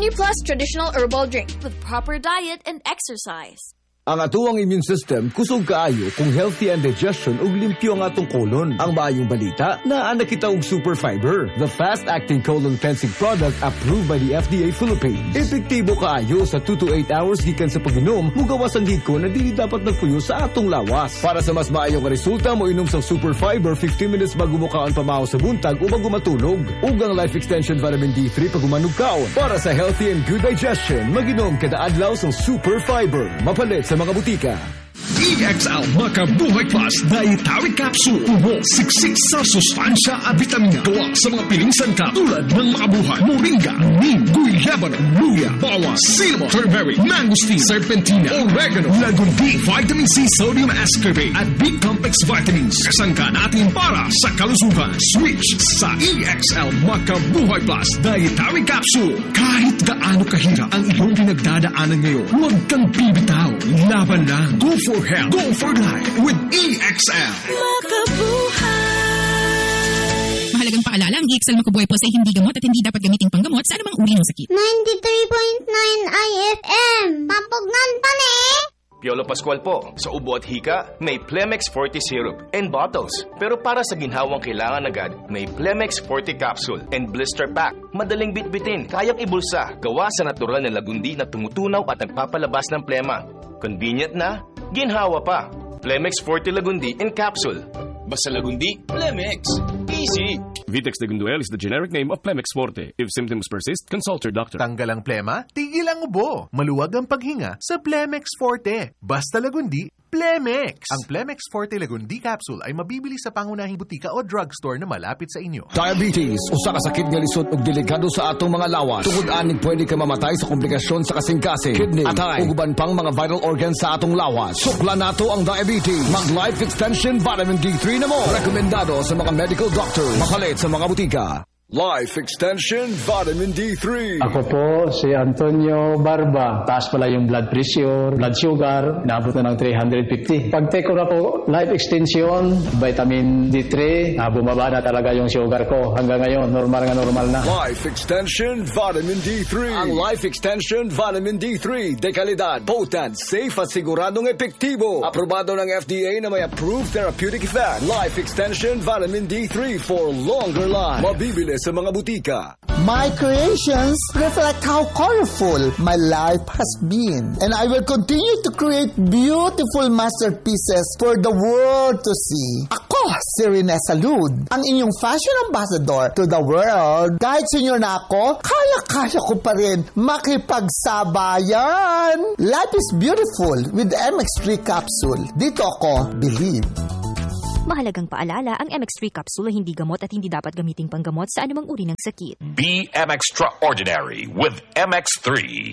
Energy Plus traditional herbal drink with proper diet and exercise. Ang atuang immune system kusog kaayo kung healthy and digestion ug limpyo ang atong colon. Ang maayong balita, naa na kita og super fiber, the fast-acting colon cleansing product approved by the FDA Philippines. Epektibo kaayo sa 2 to 8 hours gikan sa pag-inom, mugawas ang giko na dili dapat nagpuyo sa atong lawas. Para sa mas maayong resulta, mo inom sa super fiber 15 minutes bago mo kaon pamahaw sa buntag o bago matulog. Ug ang Life Extension Vitamin D3 pag umanugkaon. Para sa healthy and good digestion, mag-inom kada adlaw sa super fiber. Mapalit sa mga butika. EXL Makabuhay Plus Dietary Capsule. Ubo, siksik sa sustansya at vitamina. Gawa sa mga piling sangkap tulad ng Makabuhay, Moringa, Neem, Guyabano, Luya, Bawas, Cinnamon, Turmeric, Mangosteen, Serpentina, Oregano, Lagundi, Vitamin C, Sodium Ascorbate at B-Complex Vitamins. Kasangka natin para sa kalusugan. Switch sa EXL Makabuhay Plus Dietary Capsule. Kahit gaano kahirap ang iyong pinagdadaanan ngayon, huwag kang bibitaw. Laban lang. Go for health. Go for life with EXL. Makabuhay! Mahalagang paalala, ang EXL Makabuhay Plus ay hindi gamot at hindi dapat gamiting panggamot sa anumang uri ng sakit. 93.9 IFM. Pampugnan pa ni! Piolo Pascual po. Sa ubo at hika, may Plemex Forte Syrup and bottles. Pero para sa ginhawang kailangan agad, may Plemex Forte Capsule and Blister Pack. Madaling bitbitin, kayang ibulsa. Gawa sa natural na lagundi na tumutunaw at nagpapalabas ng plema. Convenient na, ginhawa pa. Plemex Forte Lagundi in Capsule. Basta Lagundi, Plemex. Easy. Vitex Lagunduel is the generic name of Plemex Forte. If symptoms persist, consult your doctor. Tanggal ang plema, tigil ang ubo. Maluwag ang paghinga sa Plemex Forte. Basta Lagundi, Plemex. Ang Plemex Forte Lagundi Capsule ay mabibili sa pangunahing butika o drugstore na malapit sa inyo. Diabetes, usa ka sakit nga lisod ug delikado sa atong mga lawas. Tungod aning pwede ka mamatay sa komplikasyon sa kasing-kasing, kidney, atay, ug uban pang mga vital organs sa atong lawas. Sukla nato ang diabetes. Mag Life Extension Vitamin D3 na mo. Rekomendado sa mga medical doctors. Makalit sa mga butika. Life Extension Vitamin D3. Ako po si Antonio Barba. Taas pala yung blood pressure, blood sugar, naabot na ng 350. Pag-take ko na po Life Extension, Vitamin D3, bumaba na talaga yung sugar ko. Hanggang ngayon, normal na. Life Extension Vitamin D3. Ang Life Extension Vitamin D3, de kalidad, potent, safe at siguradong epektibo. Aprobado ng FDA na may approved therapeutic effect. Life Extension Vitamin D3 for longer life. Mabibili sa mga butika. My creations reflect how colorful my life has been. And I will continue to create beautiful masterpieces for the world to see. Ako, si Rene Salud, ang inyong fashion ambassador to the world. Kahit senior na ako, kaya ko pa rin makipagsabayan. Life is beautiful with MX3 capsule. Dito ako, believe. Mahalagang paalala, ang MX3 capsule ay hindi gamot at hindi dapat gamiting panggamot sa anumang uri ng sakit. Be extraordinary with MX3.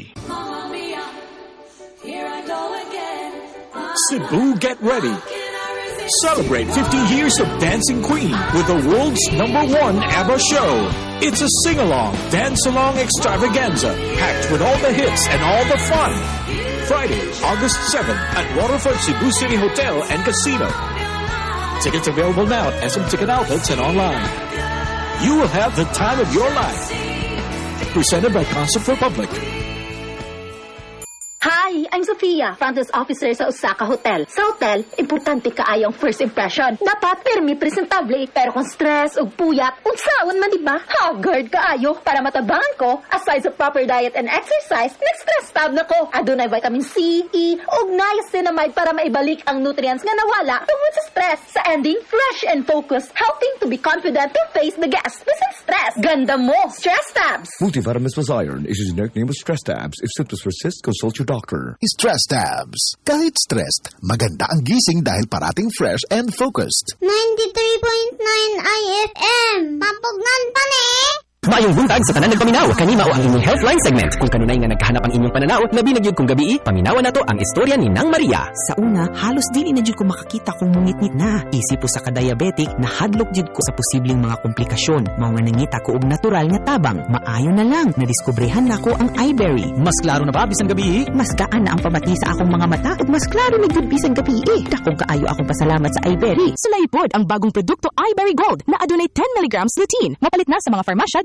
Cebu, get ready. Celebrate 50 years of Dancing Queen with the world's #1 ABBA show. It's a sing-along, dance-along extravaganza, packed with all the hits and all the fun. Friday, August 7th at Waterfront Cebu City Hotel and Casino. Tickets available now at SM Ticket Outlets and online. You will have the time of your life. Presented by Concert Republic. Hi, I'm Sofia, front desk officer sa Osaka Hotel. Sa hotel, importante kaayong first impression. Dapat pirmi presentable, pero kung stress o puyat, unsaon man diba? Haggard kaayo para matabangan ko. Aside sa proper diet and exercise, next-stress tab na ko. Adunay vitamin C, E, ug niacinamide para maibalik ang nutrients nga nawala tungod sa stress. Sa ending, fresh and focused, helping to be confident to face the gas. Listen, stress. Ganda mo. Stress tabs. Multivitamins plus iron is a generic name of Stress Tabs. If symptoms persist, consult your doctor. Stress Tabs. Kahit stressed, maganda ang gising dahil parating fresh and focused. 93.9 IFM. Pampugnan pa ni! Maayong buntag sa tanan nagpaminaw. Kanima o ang inyong Healthline segment. Kung kanunay nga nagkahanap ang inyong pananaw, labi na gyud kung gabi, paminawan nato ang istorya ni Nang Maria. Sa una, halos dili na gyud ko makakita kung mungit-ngit na. Isip po sa ka-diabetic, nahadlok gyud ko sa posibleng mga komplikasyon. Mao nga nangita ko og natural nga tabang. Maayo na lang, nadiskobrehan nako ang iBerry. Mas klaro na ba bisan gabi? Mas gaan na ang pamati sa akong mga mata ug mas klaro na gyud bisan gabi. Dakong kaayo akong pasalamat sa iBerry. Sulaipod ang bagong produkto iBerry Gold na adunay 10 mg lutein. Mapalit na sa mga farmasya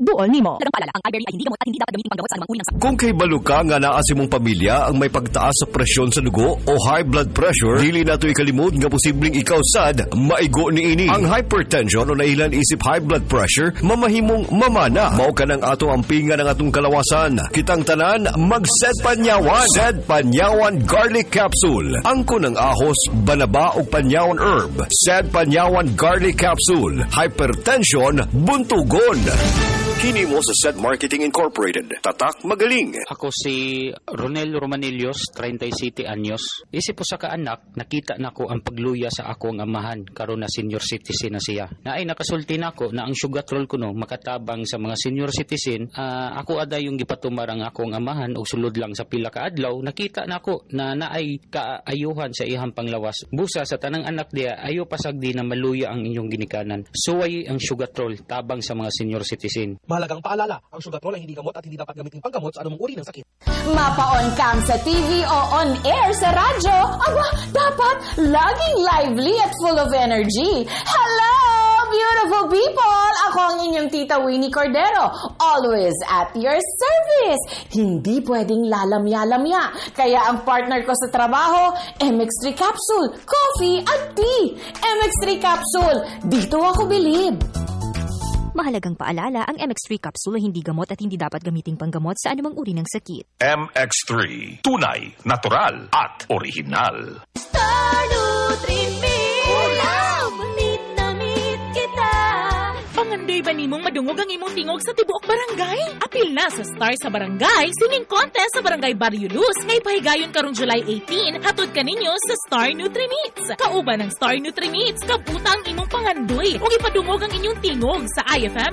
duol nimo. Lagang paalala, ang iBerry ay hindi gamot at hindi dapat gamitin panggamot sa anumang uri ng sakit. Kung kay baluka nga naa si mong pamilya ang may pagtaas sa presyon sa dugo o high blood pressure, dili nato ikalimot nga posibleng ikaw sad maigo niini. Ang hypertension o nailan isip high blood pressure mamahimong mamana. Mao ka ng atong ampingan ng atong kalawasan. Kitang tanan mag-Sed Panyawan. Sed Panyawan Garlic Capsule. Angko ng ahos, banaba o panyawan herb. Sed Panyawan Garlic Capsule. Hypertension, buntugon. Kini mo sa Sed Marketing Incorporated. Tatak magaling. Ako si Ronel Romanillos, 37 anyos. Isip po sa kaanak, nakita na ko ang pagluya sa akong amahan karon na senior citizen na siya. Naay nakasulti na ko na ang sugatrol ko no makatabang sa mga senior citizen. Ako ada yung gipatumar ang akong amahan o sulod lang sa pila ka adlaw. Nakita na ko na naay kaayuhan sa ihang panglawas. Busa sa tanang anak diya, ayo pasagdi na maluya ang inyong ginikanan. Suway ang sugatrol tabang sa mga senior citizen. Mahalagang paalala, ang sugatrol ay hindi gamot at hindi dapat gamitin panggamot sa anumang uri ng sakit. Mapa-on cam sa TV o on air sa radyo, aba, dapat laging lively at full of energy. Hello, beautiful people! Ako ang inyong tita Winnie Cordero, always at your service. Hindi pwedeng lalamya-lamya. Kaya ang partner ko sa trabaho, MX3 Capsule, coffee at tea. MX3 Capsule, dito ako bilib. Mahalagang paalala, ang MX3 capsule ay hindi gamot at hindi dapat gamiting panggamot sa anumang uri ng sakit. MX3, tunay, natural, at original. Star Nutri-Mix! Love! Meet na meet kita! Panganday ba nimong madungog ang imong tingog sa tibuok barangay? Apil na sa Star sa Barangay Singing Contest sa Barangay Barrio Luz ngay pahigayon karong July 18 hatod kaninyo sa Star Nutri-Mix. Kauban ng Star Nutri-Mix, kabutang imong pangandoy ug ipadungog ang inyong tingog sa IFM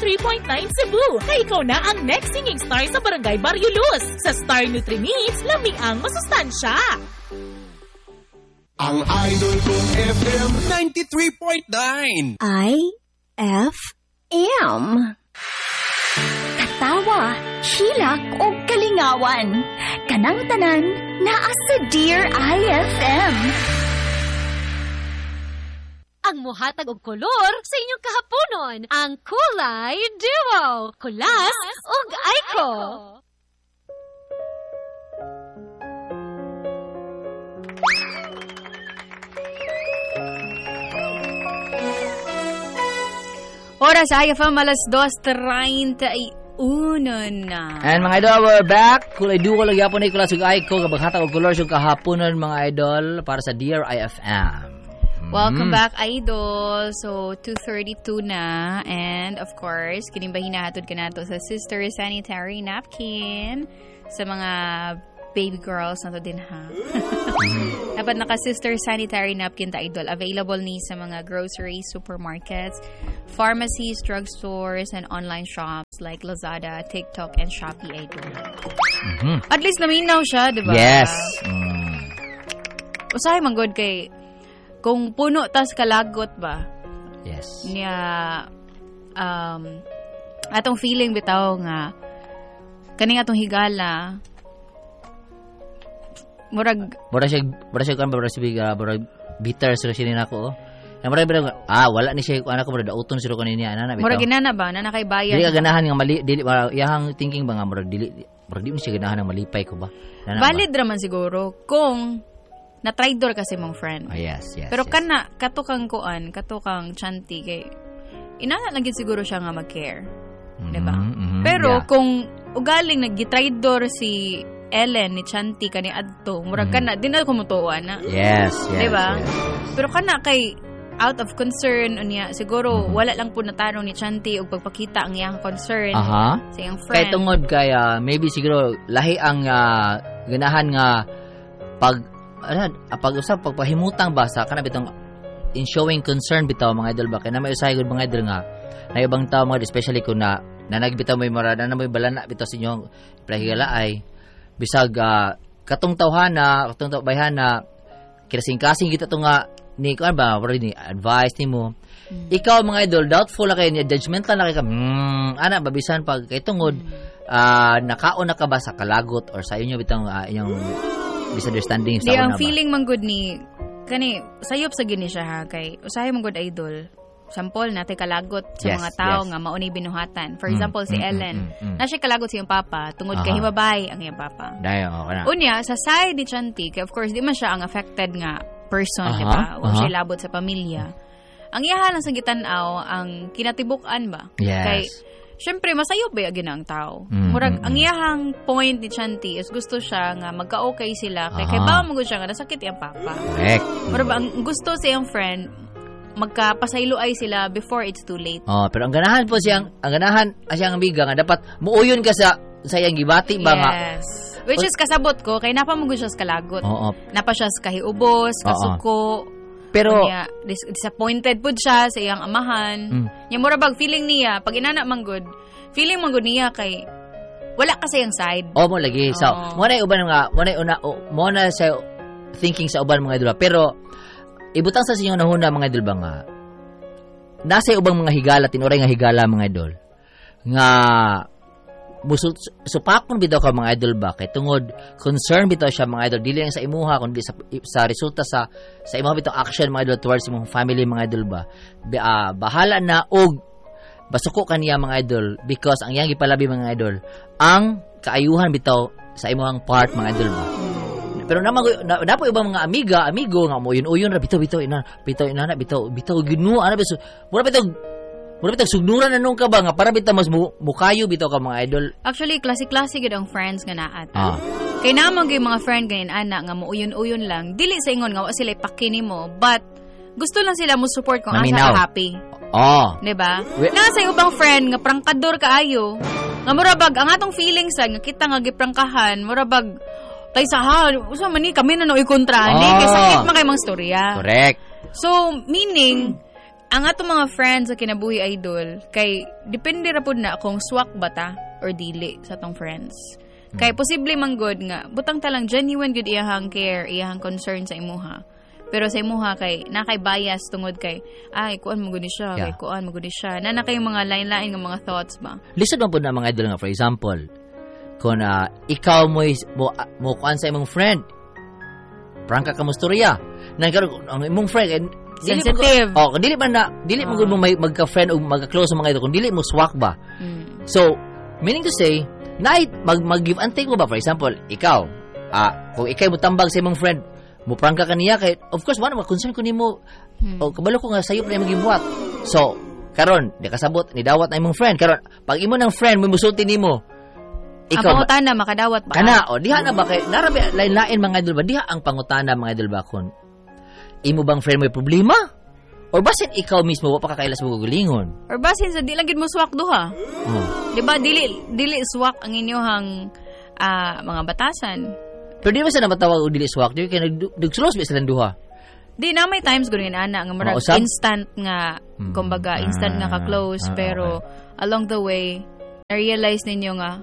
93.9 Cebu. Kay ikaw na ang next singing star sa Barangay Barrio Luz. Sa Star Nutri-Mix, lami ang masustansya. Ang idol kong FM 93.9 IFM. Katawa, hilak o kalingawan. Kanang tanan naa sa Dear IFM. Ang muhatag og kolor sa inyong kahaponon, ang Kulay Duo. Kulas ug Aiko. Oras sa IFM alas 2:31 na. And mga idol, we're back. Kulay duo lang yapon ni Kulas ug Aiko kabaghatag og kolor sa kahaponon mga idol para sa Dear IFM. Welcome back, Idol. So, 2:32 na. And, of course, kining ba hinahatod ka nato sa Sister Sanitary Napkin sa mga baby girls na to din, ha? Dapat naka-Sister Sanitary Napkin ta, Idol. Available ni sa mga grocery, supermarkets, pharmacies, drugstores, and online shops like Lazada, TikTok, and Shopee, Idol. At least naminaw siya, di ba? Yes. Usahay man good kay kung puno tas kalagot ba? Yes. Niya atong feeling bitaw nga kaning atong higala murag bitter sa siya nako. Wala ni siya anak ko murag dauton siro kanina ana bitaw. Murag ginana ba na nakay bayan. Dili ka ganahan nga mali dili iyang thinking ba nga murag dili siya ganahan nga malipay ko ba. Valid ra man siguro kung na-traidor kasi mong friend. Yes. Pero kana katukang chanti kay inana lang gid siguro siya nga mag-care. Diba? Pero kung ugaling nag-traidor si Ellen ni Chanti kani adto, murag kana di na kumutuan na. Yes. Diba? Pero kana kay out of concern unya siguro wala lang po natanong ni Chanti og pagpakita ang iyang concern sa iyang friend. Kay tungod kay maybe siguro lahi ang ganahan nga pag-usap pagpahimutang ba sa kana bitong in showing concern bitaw mga idol ba kay na may usahay gud mga idol nga na ibang tao mga especially kung na nagbitaw may marada na may balana bitaw sa inyong pahigalaay bisag katong tawhana katong bayhana kirasing-kasing kita to nga ni kuan ba ni advice nimo ikaw mga idol doubtful na kay ni judgmental na kay ana babisan pag kay tungod nakaon na ka ba sa kalagot or sa inyo bitang inyong misunderstanding sa una ba? Ang feeling man good ni kani sayop sa gini siya ha kay usahay man good idol sample natin kalagot sa mga tao nga mauni binuhatan. For example, si Ellen. Na siya kalagot sa iyong papa tungod kay himabay ang iyong papa. Unya, sa side ni Chanti, of course, di man siya ang affected nga person, di ba? O siya labot sa pamilya. Ang iyaha lang sa gitanaw, ang kinatibukan ba? Yes. Kay, syempre, masayo ba yung ang tao? Murag, ang iyahang point ni Chanti is gusto siya nga magka-okay sila. Kay ba mo siya nga nasakit yung papa? Correct. Murag, ang gusto sa iyong friend, magkapasaylo ay sila before it's too late. Pero ang ganahan po siyang, siyang amiga nga, dapat muuyon ka sa iyang gibati ba nga? Yes. Which is kasabot ko, kay napamugod siya sa kalagot. Napa siya sa kahiubos, kasuko. Pero disappointed po siya sa iyang amahan. Yung murabag feeling niya, pag inana manggod, feeling manggod niya kay wala ka sa iyang side. Mo lagi. So, mo na uban nga, mo na sa thinking sa uban mga idol. Pero ibutang sa inyo nahuna mga idol ba nga, nasa ubang mga higala, tinuray nga higala mga idol, nga supakon bitaw ka mga idol ba, kay tungod concern bitaw siya mga idol, dili lang sa imuha, kundi sa resulta sa imuha bitaw action mga idol towards imong family mga idol ba. Bahala na og basuko kaniya mga idol, because ang iyang gipalabi mga idol, ang kaayuhan bitaw sa imuhang part mga idol ba. Pero napo ibang mga amigo nga mo uyon ra bitaw ginu ana biso mura bitaw sugnuran na nung ka ba nga para bitaw mas mukayo bitaw ka mga idol. Actually klase gid ang friends nga naat. Kay namang gyud mga friend ganin ana nga mo uyon lang, dili sa ingon nga wa sila ipakini mo, but gusto lang sila mo support kung asa ka happy. Diba? Nasa ubang friend nga prangkador kaayo nga murabag ang atong feelings nga kita nga giprangkahan murabag tay sa usa man ni kami na no ikontra ni kay sakit man kay mga storya. Correct. So meaning ang atong mga friends sa kinabuhi idol kay depende ra pud na kung swak bata or dili sa atong friends. Kay posible man good nga butang talang genuine good iyahang care, iyahang concern sa imuha. Pero sa imuha kay nakay bias tungod kay ay kuan mo gud siya, kay kuan mo gud siya. Na kay mga lain-lain nga mga thoughts ba. Lisod man pud na mga idol nga for example, kung ikaw mo kuan sa imong friend, prangka ka mo storya, ang imong friend sensitive. Kung dili man mo magka-friend o magka-close sa mga ito, kung dili mo swak ba. So, meaning to say, mag-give and take mo ba? For example, ikaw, kung ikaw mo tambag sa imong friend, mo prangka ka niya, kay, of course, concern ko ni mo, kabalo ko nga sayop na yung mag-ibuhat. So, karon, di kasabot, nidawat na imong friend. Karon, pag imo ng friend, may musulti ni mo, ikaw, ang pangutana, makadawat ba? Diha na ba, kay, narabi, lain-lain mga idol ba, diha ang pangutana mga idol ba, kung imo bang friend may problema? Or basin ikaw mismo wa pa kakailas mo gugulingon? Or basin sa di lang gid mo swak duha? Diba dili swak ang inyohang mga batasan. Pero di ba sa namatawag o dili swak? Di kay nagsulos ba silang duha? Di na may times gawin ana nga marag instant nga kumbaga instant nga ka-close pero along the way na-realize ninyo nga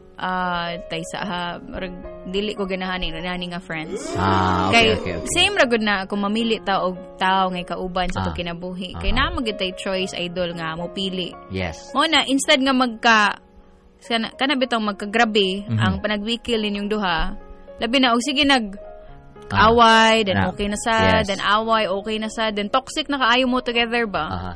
tay sa dili ko ganahanin nga friends. Okay. Same ra gud na kung mamili ta og tao nga kauban sa to kinabuhi. Kay na magid tay choice idol nga mo pili. Yes. Mo na instead nga kana bitong magkagrabe ang panagwikil ninyong duha. Labi na og sige away, then okay na sad, then away, okay na sad, then toxic na kaayo mo together ba?